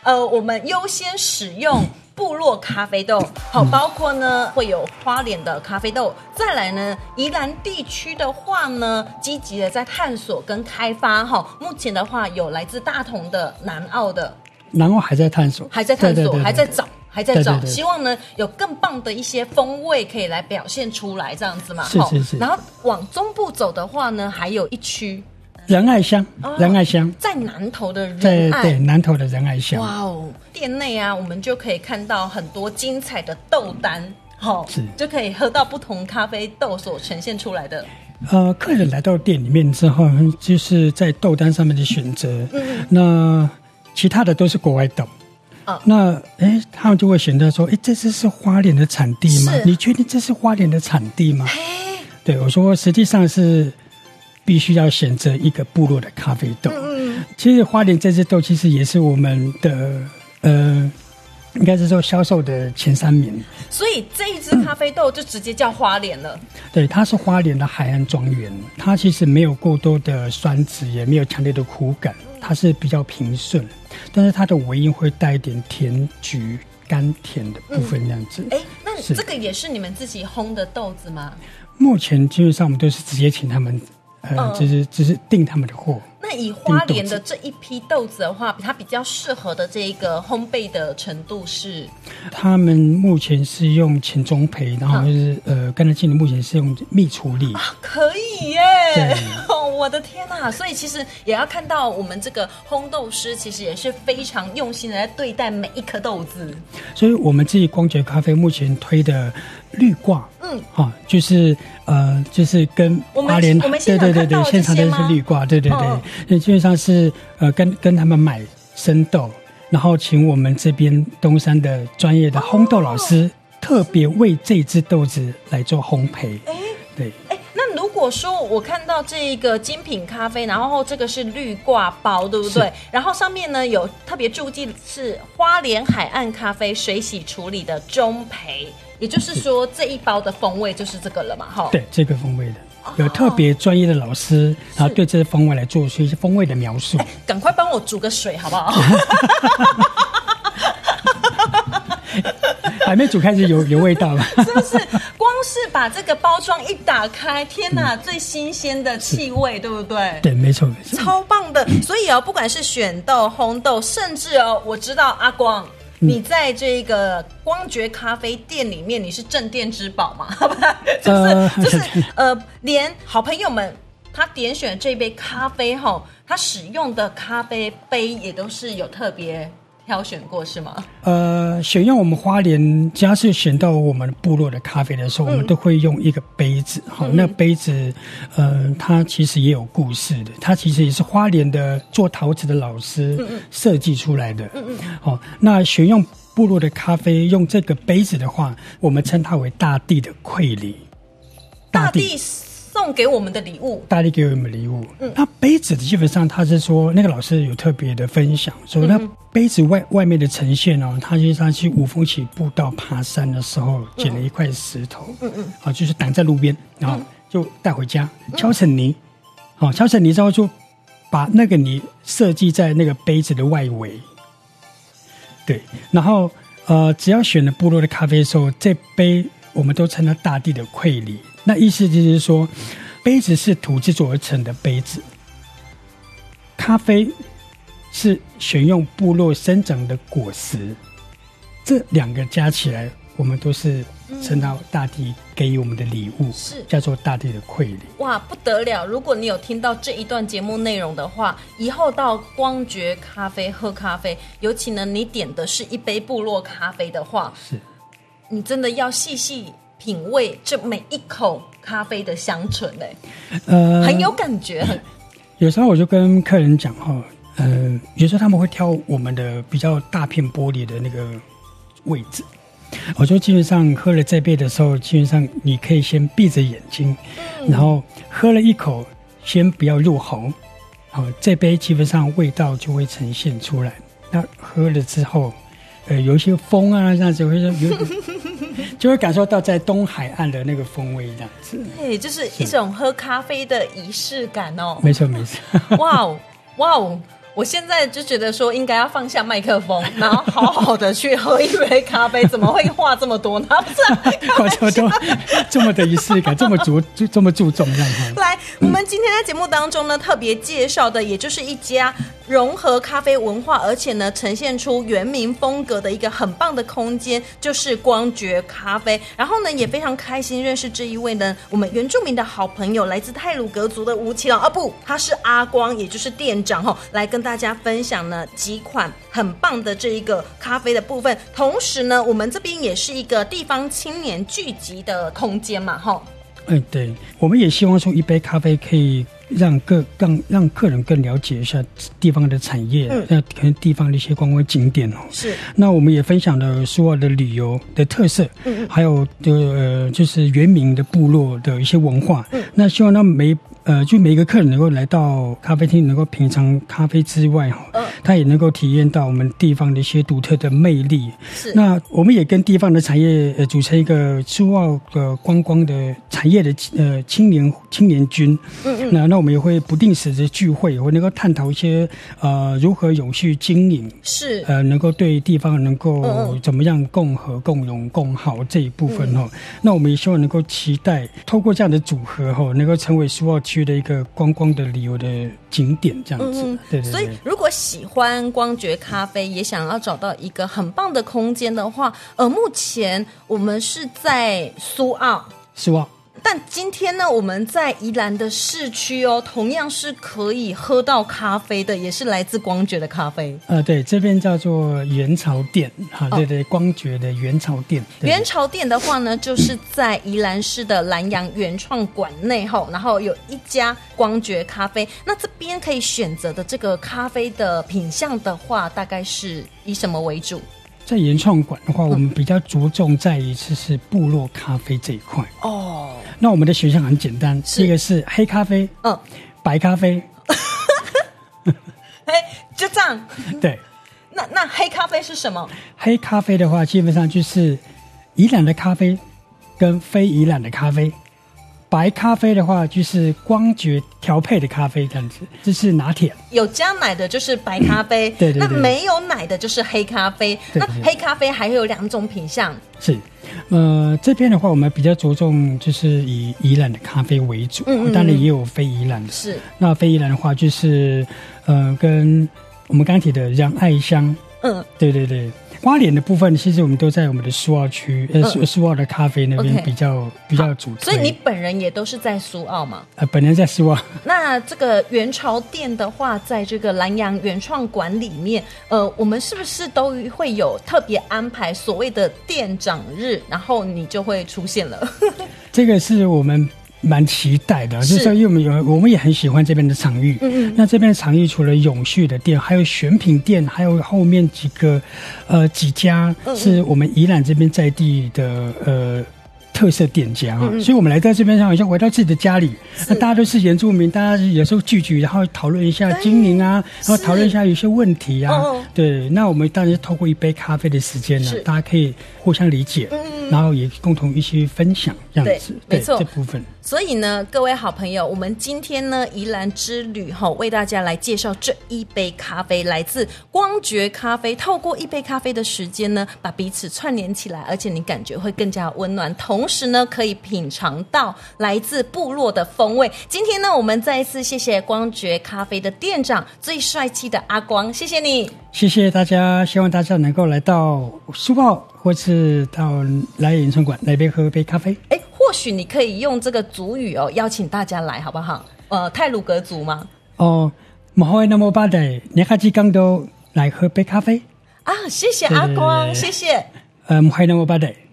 我们优先使用部落咖啡豆，好，包括呢会有花莲的咖啡豆，再来呢宜兰地区的话呢，积极的在探索跟开发哈。目前的话有来自大同的、南澳的， 然后还在探索， 还在探索， 对还在找。还在找， 对对对， 希望呢有更棒的一些风味可以来表现出来，这样子嘛。 是是是。 然后往中部走的话呢，还有一区仁爱乡，仁爱乡在南投的仁爱， 对，南投的仁爱乡。 哇哦，店内啊，我们就可以看到很多精彩的豆单， 是就可以喝到不同咖啡豆所呈现出来的。 客人来到店里面之后，就是在豆单上面的选择，那其他的都是国外豆。那他们就会选择说，这次是花莲的产地吗？你确定这是花莲的产地吗？对，我说实际上是必须要选择一个部落的咖啡豆。其实花莲这支豆其实也是我们的应该是说销售的前3名。 所以这一支咖啡豆就直接叫花莲了。 对，它是花莲的海岸庄园，它其实没有过多的酸质，也没有强烈的苦感，它是比较平顺，但是它的尾音会带一点甜橘甘甜的部分这样子。 那这个也是你们自己烘的豆子吗？ 目前基本上我们都是直接请他们只是订他们的货。 那以花莲的这一批豆子的话，它比较适合的这个烘焙的程度是？ 他们目前是用前中培，然后就是甘蔗经理目前是用蜜处理。 可以耶！我的天哪！所以其实也要看到我们这个烘豆师其实也是非常用心的在对待每一颗豆子。 所以我们自己光觉咖啡目前推的绿挂，就是跟花莲我们现场看到现场的是绿挂，对，基本上是跟他们买生豆，然后请我们这边东山的专业的烘豆老师特别为这支豆子来做烘焙。对。 那如果说我看到这个精品咖啡，然后这个是绿挂包，对不对？然后上面呢有特别注记是花莲海岸咖啡水洗处理的中培，也就是说这一包的风味就是这个了嘛？ 对，这个风味的。有特别专业的老师，然后对这个风味来做出一些风味的描述。 赶快帮我煮个水好不好？ 还没煮开始有味道了， 是不是？光是把这个包装一打开，天哪，最新鲜的气味，对不对？ 对，没错， 超棒的。所以不管是选豆、烘豆，甚至我知道阿光。你在这个光觉咖啡店里面，你是镇店之宝嘛？就是连好朋友们他点选这杯咖啡他使用的咖啡杯也都是有特别挑选过是吗？ 选用我们花莲，只要是选到我们部落的咖啡的时候，我们都会用一个杯子。那杯子，它其实也有故事的。它其实也是花莲的做陶瓷的老师设计出来的。那选用部落的咖啡，用这个杯子的话，我们称它为大地的馈礼。 大地送给我们的礼物， 大力给我们礼物。那杯子基本上他是说，那个老师有特别的分享，说那杯子外面的呈现他就上去五峰起步道爬山的时候捡了一块石头，就是挡在路边，然后就带回家敲成泥，敲成泥之后就把那个泥设计在那个杯子的外围。对，然后只要选了部落的咖啡的时候，这杯我们都称它大地的馈礼。那意思就是说，杯子是土制作而成的杯子，咖啡是选用部落生长的果实，这2个加起来，我们都是称到大地给予我们的礼物，是叫做大地的馈礼。 哇，不得了！如果你有听到这一段节目内容的话，以后到光觉咖啡喝咖啡，尤其呢你点的是一杯部落咖啡的话，是你真的要细细品味这每一口咖啡的香醇很有感觉。 有时候我就跟客人讲有时候他们会挑我们的比较大片玻璃的那个位置，我说基本上喝了这杯的时候，基本上你可以先闭着眼睛，然后喝了一口，先不要入喉，这杯基本上味道就会呈现出来。那喝了之后，有一些风啊，这样子会就会感受到在东海岸的那个风味，这样子。 对，就是一种喝咖啡的仪式感没错没错。 哇哦哇哦！ 我现在就觉得说应该要放下麦克风，然后好好的去喝一杯咖啡，怎么会话这么多呢？不是话这么多，这么的仪式感，这么注重这样。 来，我们今天在节目当中呢，特别介绍的也就是一家融合咖啡文化，而且呢呈现出原民风格的一个很棒的空间，就是光觉咖啡。然后呢，也非常开心认识这一位呢我们原住民的好朋友，来自太鲁阁族的吴奇朗不，他是阿光，也就是店长来跟大家分享呢几款很棒的这一个咖啡的部分。同时呢，我们这边也是一个地方青年聚集的空间嘛， 对，我们也希望说一杯咖啡可以让客人更了解一下地方的产业，可能地方的一些观光景点是。 那我们也分享了苏澳的旅游的特色，还有就是原民的部落的一些文化。那希望就每一个客人能够来到咖啡厅，能够品尝咖啡之外，他也能够体验到我们地方的一些独特的魅力。 是。 那我们也跟地方的产业组成一个苏澳观光的产业的青年军。那我们也会不定时的聚会，也会能够探讨一些如何永续经营， 是能够对地方能够怎么样共和共荣共好这一部分那我们也希望能够期待透过这样的组合能够成为苏澳区的一个观光的旅游的景点这样子。对。 所以如果喜欢光觉咖啡，也想要找到一个很棒的空间的话，目前我们是在苏澳。但今天呢，我们在宜兰的市区同样是可以喝到咖啡的，也是来自光觉的咖啡。 对，这边叫做元朝店，对，光觉的元朝店。 元朝店的话呢，就是在宜兰市的南洋原创馆内然后有一家光觉咖啡。那这边可以选择的这个咖啡的品项的话，大概是以什么为主？ 在原创馆的话，我们比较着重在于是部落咖啡这一块。那我们的选项很简单，第一个是黑咖啡，白咖啡。 就这样。 对。 那黑咖啡是什么？黑咖啡的话，基本上就是宜兰的咖啡跟非宜兰的咖啡。白咖啡的话就是光觉调配的咖啡，这样子，这是拿铁。有加奶的就是白咖啡，对，那没有奶的就是黑咖啡。那黑咖啡还有2种品项。是，这边的话我们比较着重就是以宜兰的咖啡为主，当然也有非宜兰的。是，那非宜兰的话就是跟我们刚提的让爱香，对。花莲的部分，其实我们都在我们的苏澳区，苏澳的咖啡那边比较主推。所以你本人也都是在苏澳吗？本人在苏澳。那这个元朝店的话，在这个南洋原创馆里面，我们是不是都会有特别安排所谓的店长日，然后你就会出现了？这个是我们蛮期待的，就是说因为我们也很喜欢这边的场域。那这边的场域除了永续的店，还有选品店，还有后面几家是我们宜兰这边在地的特色店家所以我们来到这边上好像回到自己的家里。那大家都是原住民，大家有时候聚然后讨论一下经营然后讨论一下有些问题对，那我们当然是透过一杯咖啡的时间呢，大家可以互相理解，然后也共同一起分享这样子。对，没错，这部分。所以呢，各位好朋友，我们今天呢宜兰之旅为大家来介绍这一杯咖啡，来自光觉咖啡。透过一杯咖啡的时间呢，把彼此串联起来，而且你感觉会更加温暖，同时呢可以品尝到来自部落的风味。今天呢，我们再一次谢谢光觉咖啡的店长最帅气的阿光，谢谢你。谢谢大家，希望大家能够来到苏澳或是到来原创馆来喝杯咖啡。或许你可以用这个族语邀请大家来好不好？太鲁阁族吗？唔好那么巴的，你下次讲到来喝杯咖啡啊！谢谢阿光，谢谢。唔好那么巴的。